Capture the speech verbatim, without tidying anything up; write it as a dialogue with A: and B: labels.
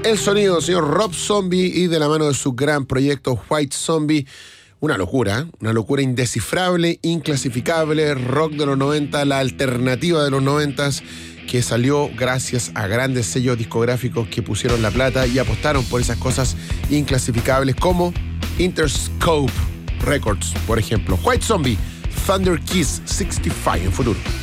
A: el sonido del señor Rob Zombie y de la mano de su gran proyecto White Zombie. Una locura, una locura indescifrable, inclasificable, rock de los noventa, la alternativa de los noventas, que salió gracias a grandes sellos discográficos que pusieron la plata y apostaron por esas cosas inclasificables como Interscope Records, por ejemplo. White Zombie, Thunder Kiss sesenta y cinco en Futuro.